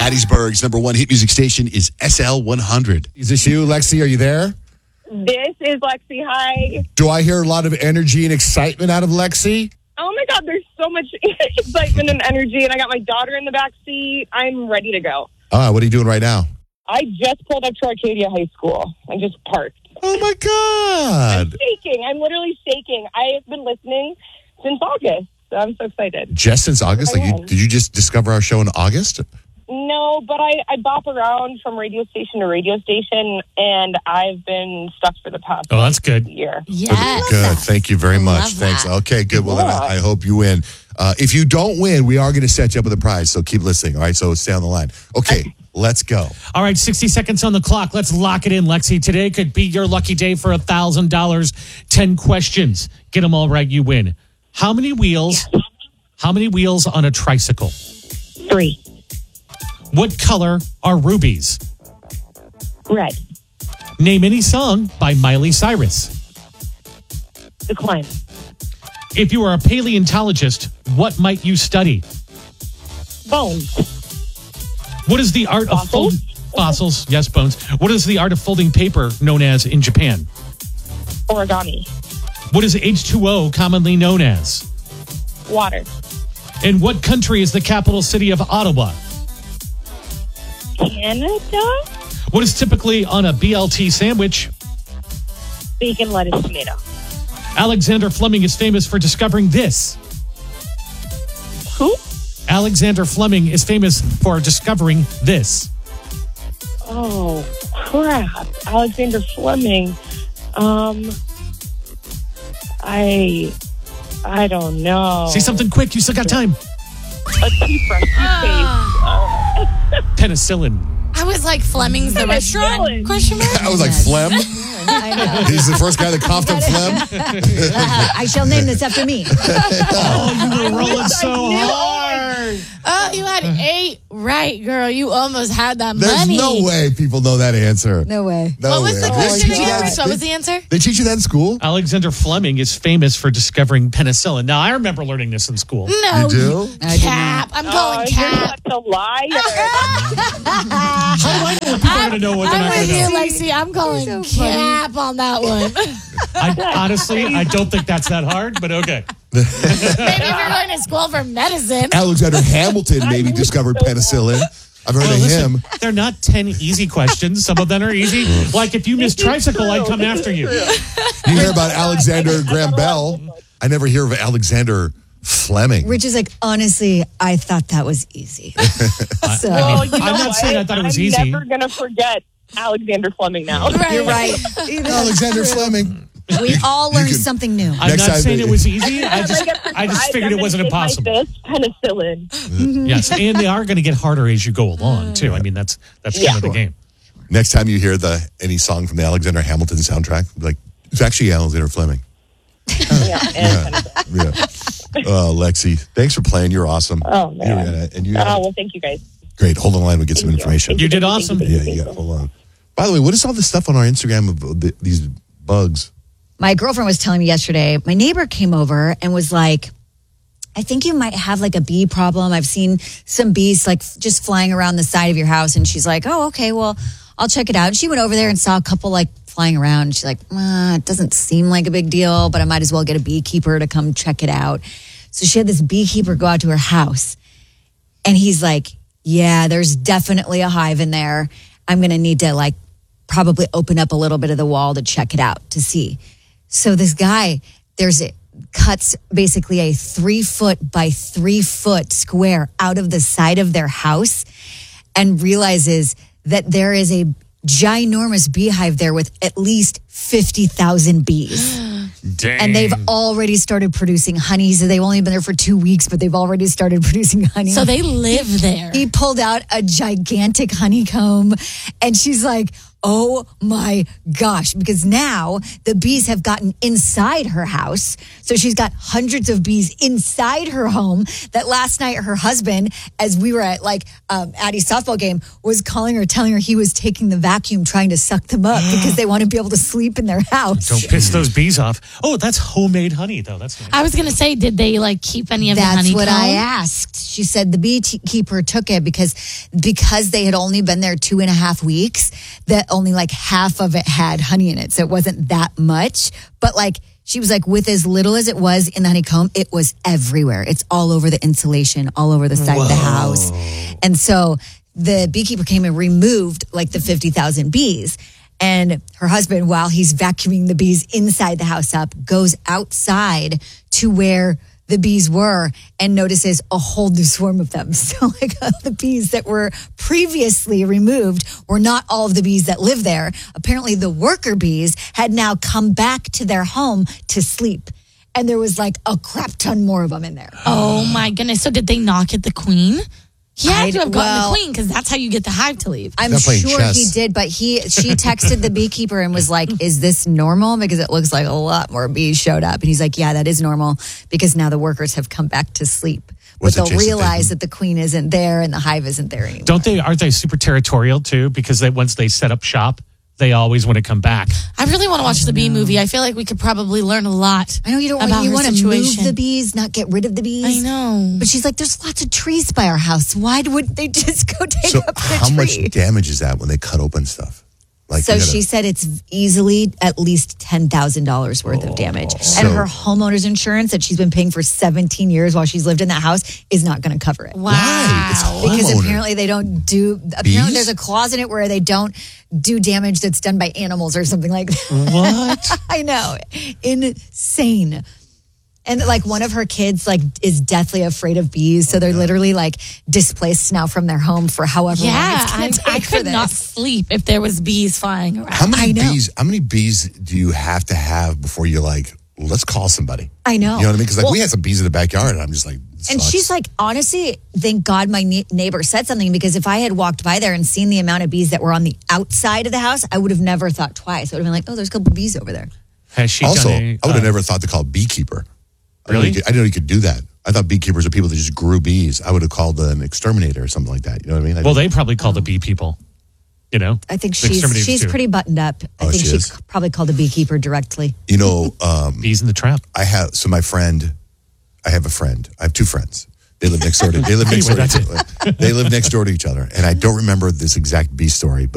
Hattiesburg's number one hit music station is SL 100. Is this you, Lexi? Are you there? This is Lexi. Hi. Do I hear a lot of energy and excitement out of Lexi? Oh my God, there's so much excitement and energy, and I got my daughter in the back seat. I'm ready to go. What are you doing right now? I just pulled up to Arcadia High School. I just parked. Oh my God. I'm shaking. I'm literally shaking. I have been listening since August, so I'm so excited. Just since August? Did you just discover our show in August? No, but I bop around from radio station to radio station, and I've been stuck for the past that's good. year. Yes. Good. Thank you very much. Love Thanks. that. Okay, good. Well, then I hope you win. If you don't win, we are going to set you up with a prize, so keep listening. All right, so stay on the line. Okay, let's go. All right, 60 seconds on the clock. Let's lock it in, Lexi. Today could be your lucky day for $1,000. 10 questions. Get them all right, you win. How many wheels on a tricycle? 3. What color are rubies? Red. Name any song by Miley Cyrus. The Climb. If you are a paleontologist, what might you study? Bones. What is the art of folding fossils? Yes, bones. What is the art of folding paper known as in Japan? Origami. What is H2O commonly known as? Water. In what country is the capital city of Ottawa? Canada. What is typically on a BLT sandwich? Bacon, lettuce, tomato. Alexander Fleming is famous for discovering this. Who? Alexander Fleming is famous for discovering this. Oh, crap. Alexander Fleming. I don't know. Say something quick. You still got time. A toothbrush, toothpaste. Penicillin. I was like, Fleming's the restaurant? Question mark? I was like, phlegm? I know. He's the first guy that coughed up phlegm? I shall name this after me. Oh, you were rolling so hard. Oh, you had 8 right, girl. You almost had that There's money. no way people know that answer. No way. No What was the way. question They teach you again? that- What was the answer? They teach you that in school? Alexander Fleming is famous for discovering penicillin. Now, I remember learning this in school. No. You do? Cap. I'm calling You're cap. such a liar. How do I know when people are going to know what they're I'm not going with to you, know? Lexi. I'm calling cap on that one. I don't think that's that hard, but okay. Maybe if you're going to school for medicine. Alexander Hamilton maybe discovered penicillin. I've heard of him. They're not 10 easy questions. Some of them are easy. Like if you miss tricycle, I'd come after you. You hear about Alexander Graham Bell. I never hear of Alexander Fleming. Rich is like, honestly, I thought that was easy. So Well, you know I'm not what? saying I thought it was easy. I'm never going to forget Alexander Fleming now. you're right. Alexander Fleming. We all learned can- something new. I'm Next not time saying they- it was easy. I just figured it wasn't impossible. Penicillin. Yes, and they are going to get harder as you go along too. I mean, that's kind of the game. Next time you hear any song from the Alexander Hamilton soundtrack, be like, it's actually Alexander Fleming. Yeah, and penicillin. Yeah. Lexi, thanks for playing. You're awesome. Oh, man. Well, thank you guys. great. Hold on the line. We'll get some information. You did awesome. Yeah, you got. Hold on. By the way, what is all this stuff on our Instagram of these bugs? My girlfriend was telling me yesterday, my neighbor came over and was like, I think you might have like a bee problem. I've seen some bees like just flying around the side of your house. And she's like, oh, okay, well, I'll check it out. And she went over there and saw a couple like flying around. And she's like, it doesn't seem like a big deal, but I might as well get a beekeeper to come check it out. So she had this beekeeper go out to her house. And he's like, yeah, there's definitely a hive in there. I'm going to need to like probably open up a little bit of the wall to check it out to see. So this guy, cuts basically a 3-foot by 3-foot square out of the side of their house and realizes that there is a ginormous beehive there with at least 50,000 bees. Dang. And they've already started producing honey. So they've only been there for 2 weeks, but they've already started producing honey. So they live there. He pulled out a gigantic honeycomb and she's like, oh my gosh, because now the bees have gotten inside her house. So she's got hundreds of bees inside her home that last night her husband, as we were at Addie's softball game, was calling her, telling her he was taking the vacuum, trying to suck them up because they want to be able to sleep sleep in their house. Don't piss those bees off. Oh, that's homemade honey, though. That's nice. I was gonna say, did they like keep any of the honeycomb? That's what I asked. She said the beekeeper took it because they had only been there 2.5 weeks, that only like half of it had honey in it. So it wasn't that much. But like, she was like, with as little as it was in the honeycomb, it was everywhere. It's all over the insulation, all over the side of the house. And so the beekeeper came and removed like the 50,000 bees. And her husband, while he's vacuuming the bees inside the house up, goes outside to where the bees were and notices a whole new swarm of them. So like the bees that were previously removed were not all of the bees that live there. Apparently the worker bees had now come back to their home to sleep. And there was like a crap ton more of them in there. Oh my goodness. So did they knock at the queen? He had to have gotten well, the queen because that's how you get the hive to leave. I'm Not playing sure chess. he did, but she texted the beekeeper and was like, is this normal? Because it looks like a lot more bees showed up. And he's like, yeah, that is normal because now the workers have come back to sleep. Was it But they'll Jason realize Statham? that the queen isn't there and the hive isn't there anymore. Aren't they super territorial too? Because once they set up shop, they always want to come back. I really want to watch the bee movie. I feel like we could probably learn a lot. I know you don't about you her want to situation. move the bees, not get rid of the bees. I know. But she's like, there's lots of trees by our house. Why wouldn't they just go take So up the how tree? much damage is that when they cut open stuff? Like So you gotta- she said it's easily at least $10,000 worth of damage. So- And her homeowner's insurance that she's been paying for 17 years while she's lived in that house is not going to cover it. Wow. Why? It's Because homeowner. apparently they don't do, Bees? apparently there's a clause in it where they don't do damage that's done by animals or something like that. What? I know. Insane. And like one of her kids like is deathly afraid of bees. So they're literally like displaced now from their home for however long Yeah, it's going to I take for could this. not sleep if there was bees flying around. How many I know. bees? How many bees do you have to have before you're like, let's call somebody? I know. You know what I mean? Because like Well- we had some bees in the backyard, and I'm just like, this And sucks. she's like, honestly, thank God my neighbor said something because if I had walked by there and seen the amount of bees that were on the outside of the house, I would have never thought twice. I would have been like, oh, there's a couple bees over there. Has she also, done a, I would have never thought to call beekeeper. Really? I didn't know you could do that. I thought beekeepers are people that just grew bees. I would have called an exterminator or something like that. You know what I mean? Well, they probably call the bee people. You know? I think The exterminators she's too. pretty buttoned up. I Oh, think she she is? probably called a beekeeper directly. You know, Bees in the trap. I have my friend. I have a friend. I have two friends. They live next door to. They live next Anyway, door. They live next door to each other, and I don't remember this exact bee story, but.